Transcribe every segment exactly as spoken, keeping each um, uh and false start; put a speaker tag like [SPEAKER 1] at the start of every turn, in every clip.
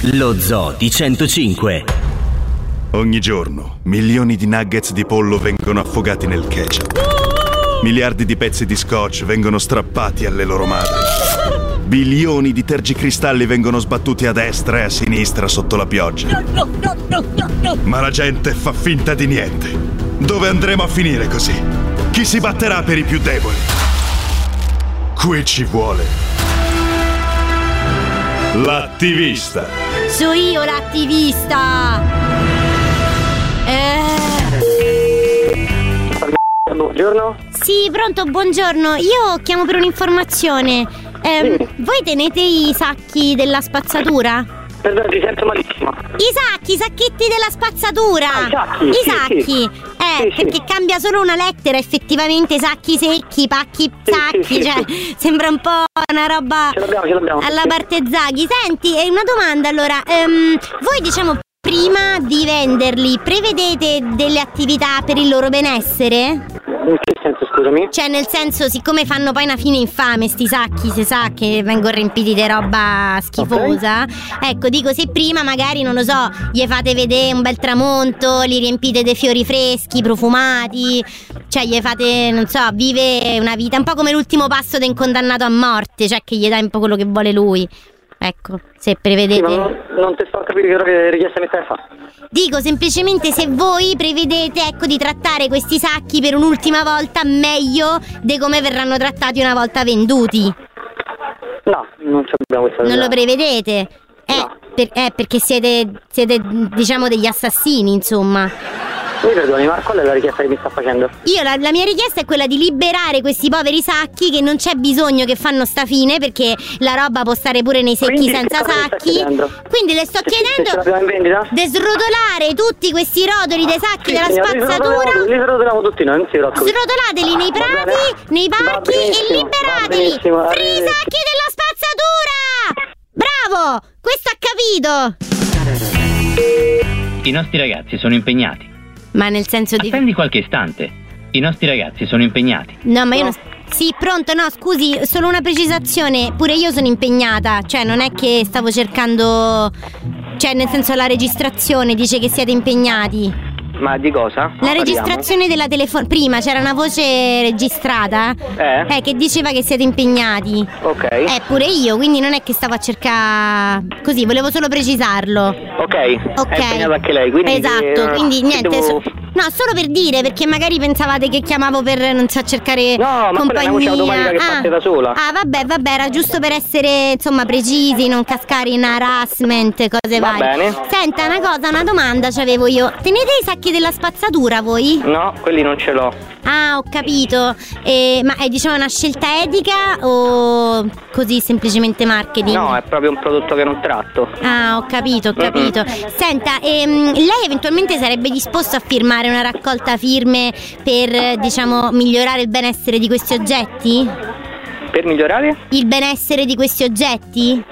[SPEAKER 1] Lo Zoo di centocinque.
[SPEAKER 2] Ogni giorno milioni di nuggets di pollo vengono affogati nel ketchup. Miliardi di pezzi di scotch vengono strappati alle loro madri. Bilioni di tergicristalli vengono sbattuti a destra e a sinistra sotto la pioggia. Ma la gente fa finta di niente. Dove andremo a finire così? Chi si batterà per i più deboli? Qui ci vuole l'attivista.
[SPEAKER 3] So io l'attivista. Eh.
[SPEAKER 4] Buongiorno.
[SPEAKER 3] Sì, pronto, buongiorno. Io chiamo per un'informazione. Eh,
[SPEAKER 4] sì.
[SPEAKER 3] Voi tenete i sacchi della spazzatura?
[SPEAKER 4] Perdono, ti sento malissimo.
[SPEAKER 3] I sacchi, i sacchetti della spazzatura.
[SPEAKER 4] Ah, i sacchi.
[SPEAKER 3] I
[SPEAKER 4] sì,
[SPEAKER 3] sacchi.
[SPEAKER 4] Sì.
[SPEAKER 3] Eh,
[SPEAKER 4] sì,
[SPEAKER 3] perché
[SPEAKER 4] sì.
[SPEAKER 3] cambia solo una lettera, effettivamente, sacchi secchi, pacchi
[SPEAKER 4] Sì,
[SPEAKER 3] sacchi,
[SPEAKER 4] sì, sì,
[SPEAKER 3] cioè
[SPEAKER 4] sì.
[SPEAKER 3] sembra un po' una roba
[SPEAKER 4] Ce l'abbiamo, ce l'abbiamo.
[SPEAKER 3] alla
[SPEAKER 4] sì.
[SPEAKER 3] parte Zaghi. Senti, è una domanda allora, ehm, voi diciamo prima di venderli prevedete delle attività per il loro benessere?
[SPEAKER 4] In che senso, scusami?
[SPEAKER 3] Cioè nel senso, siccome fanno poi una fine infame sti sacchi, si sa che vengono riempiti di roba schifosa, okay. Ecco, dico, se prima magari, non lo so, gli fate vedere un bel tramonto, li riempite dei fiori freschi, profumati, cioè gli fate, non so, vive una vita un po' come l'ultimo passo del condannato a morte, cioè che gli dai un po' quello che vuole lui. Ecco, se prevedete.
[SPEAKER 4] Sì, ma non, non ti sto a capire che richiesta mi stai a fare.
[SPEAKER 3] Dico semplicemente se voi prevedete, ecco, di trattare questi sacchi per un'ultima volta meglio di come verranno trattati una volta venduti.
[SPEAKER 4] No, non abbiamo questa
[SPEAKER 3] Non
[SPEAKER 4] idea.
[SPEAKER 3] lo prevedete? Eh,
[SPEAKER 4] No.
[SPEAKER 3] per, eh perché siete, siete, diciamo, degli assassini, insomma.
[SPEAKER 4] Mi perdoni, ma qual è la richiesta che mi sta facendo?
[SPEAKER 3] Io la, la mia richiesta è quella di liberare questi poveri sacchi, che non c'è bisogno che fanno sta fine, perché la roba può stare pure nei secchi.
[SPEAKER 4] Quindi
[SPEAKER 3] senza
[SPEAKER 4] che cosa mi stai
[SPEAKER 3] sacchi.
[SPEAKER 4] chiedendo?
[SPEAKER 3] Quindi le sto
[SPEAKER 4] Se- se ce
[SPEAKER 3] chiedendo
[SPEAKER 4] l'abbiamo in vendita?
[SPEAKER 3] di srodolare tutti questi rotoli dei sacchi
[SPEAKER 4] Sì,
[SPEAKER 3] della
[SPEAKER 4] signora, li
[SPEAKER 3] spazzatura.
[SPEAKER 4] srotoliamo- Li srotoliamo tutti noi, non si preoccupi.
[SPEAKER 3] Srotolateli nei
[SPEAKER 4] Va
[SPEAKER 3] prati,
[SPEAKER 4] bene.
[SPEAKER 3] nei
[SPEAKER 4] Va
[SPEAKER 3] parchi e
[SPEAKER 4] benissimo, va
[SPEAKER 3] liberateli.
[SPEAKER 4] benissimo,
[SPEAKER 3] Free
[SPEAKER 4] arrivederci.
[SPEAKER 3] sacchi della spazzatura! Bravo! Questo ha capito!
[SPEAKER 5] I nostri ragazzi sono impegnati.
[SPEAKER 3] Ma nel senso di...
[SPEAKER 5] Attendi qualche istante. I nostri ragazzi sono impegnati.
[SPEAKER 3] No, ma io non... Sì, pronto, no, scusi, solo una precisazione. Pure io sono impegnata. Cioè, non è che stavo cercando... Cioè, nel senso, la registrazione dice che siete impegnati.
[SPEAKER 4] Ma di cosa?
[SPEAKER 3] La registrazione della telefonia. Prima c'era una voce registrata
[SPEAKER 4] Eh?
[SPEAKER 3] eh, che diceva che siete impegnati.
[SPEAKER 4] Ok.
[SPEAKER 3] Eh, pure io, quindi non è che stavo a cercare. Così, volevo solo precisarlo.
[SPEAKER 4] Ok.
[SPEAKER 3] Ok.
[SPEAKER 4] È impegnata anche lei, quindi...
[SPEAKER 3] Esatto,
[SPEAKER 4] eh,
[SPEAKER 3] quindi
[SPEAKER 4] che
[SPEAKER 3] niente.
[SPEAKER 4] devo-
[SPEAKER 3] so- No, solo per dire, perché magari pensavate che chiamavo per, non so, cercare
[SPEAKER 4] No, ma quella è una voce
[SPEAKER 3] compagnia.
[SPEAKER 4] automatica che
[SPEAKER 3] ah.
[SPEAKER 4] parte da sola.
[SPEAKER 3] Ah, vabbè, vabbè, era giusto per essere, insomma, precisi, non cascare in harassment, cose
[SPEAKER 4] Va
[SPEAKER 3] varie.
[SPEAKER 4] bene.
[SPEAKER 3] Senta, una cosa, una domanda c'avevo io. Tenete i sacchi della spazzatura voi?
[SPEAKER 4] No, quelli non ce l'ho.
[SPEAKER 3] Ah, ho capito. Eh, ma è, diciamo, una scelta etica o così semplicemente marketing?
[SPEAKER 4] No, è proprio un prodotto che non tratto.
[SPEAKER 3] Ah, ho capito, ho capito. Senta, ehm, lei eventualmente sarebbe disposto a firmare una raccolta firme per, diciamo, migliorare il benessere di questi oggetti?
[SPEAKER 4] Per migliorare?
[SPEAKER 3] Il benessere di questi oggetti?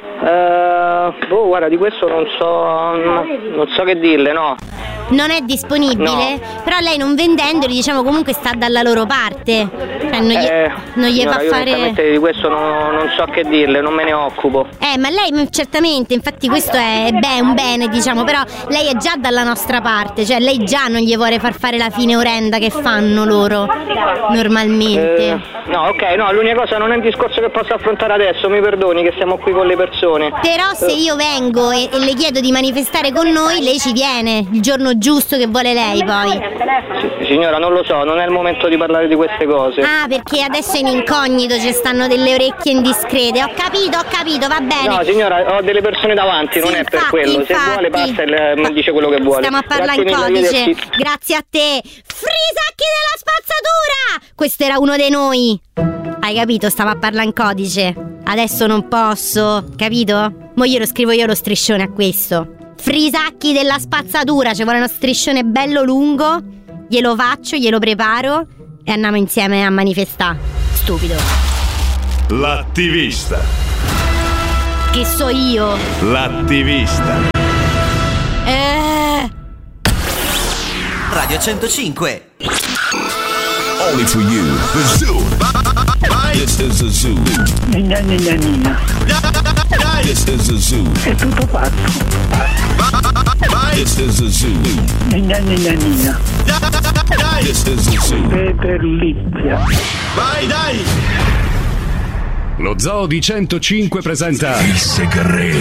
[SPEAKER 4] Uh, boh, guarda, di questo non so. No, non so che dirle, no.
[SPEAKER 3] Non è disponibile?
[SPEAKER 4] No.
[SPEAKER 3] Però lei, non vendendoli, diciamo, comunque sta dalla loro parte. Cioè non gli,
[SPEAKER 4] Eh,
[SPEAKER 3] non gli
[SPEAKER 4] signora,
[SPEAKER 3] fa
[SPEAKER 4] io
[SPEAKER 3] fare...
[SPEAKER 4] onestamente di questo non, non so che dirle, non me ne occupo.
[SPEAKER 3] Eh, ma lei, mm, certamente, infatti questo è beh, un bene, diciamo, però lei è già dalla nostra parte, cioè lei già non gli vuole far fare la fine orrenda che fanno loro normalmente.
[SPEAKER 4] Eh, no, ok, no, l'unica cosa non è un discorso che posso affrontare adesso, mi perdoni che siamo qui con le persone.
[SPEAKER 3] Però se io vengo e, e le chiedo di manifestare con noi, lei ci viene il giorno giusto che vuole lei poi.
[SPEAKER 4] Sì, signora, non lo so, non è il momento di parlare di queste cose.
[SPEAKER 3] Ah, perché adesso in incognito ci stanno delle orecchie indiscrete. Ho capito, ho capito, va bene.
[SPEAKER 4] No, signora, ho delle persone davanti, non
[SPEAKER 3] Sì,
[SPEAKER 4] è per
[SPEAKER 3] infatti,
[SPEAKER 4] quello. Se
[SPEAKER 3] infatti.
[SPEAKER 4] vuole passa e le- mi dice quello che vuole.
[SPEAKER 3] Stiamo a parlare in
[SPEAKER 4] Grazie mille,
[SPEAKER 3] codice.
[SPEAKER 4] arrivederci.
[SPEAKER 3] Grazie a te. Free sacchi della spazzatura! Questo era uno dei noi. Hai capito? Stavo a parlare in codice. Adesso non posso, capito? Mo glielo scrivo io lo striscione a questo. Free sacchi della spazzatura. Ci vuole uno striscione bello lungo. Glielo faccio, glielo preparo e andiamo insieme a manifestare. Stupido.
[SPEAKER 2] L'attivista.
[SPEAKER 3] Che so io?
[SPEAKER 2] L'attivista.
[SPEAKER 3] Eh...
[SPEAKER 1] Radio centocinque.
[SPEAKER 2] Only for you. The Zoo. This is the Zoo.
[SPEAKER 6] Nina, nina, nina.
[SPEAKER 2] This
[SPEAKER 6] is a zoo.
[SPEAKER 7] È tutto fatto.
[SPEAKER 6] This is a zoo.
[SPEAKER 7] Gna gna gna gna.
[SPEAKER 6] This is a zoo.
[SPEAKER 7] Peter Lizia.
[SPEAKER 6] Vai, dai!
[SPEAKER 8] Lo Zoo di centocinque presenta
[SPEAKER 6] Il segreto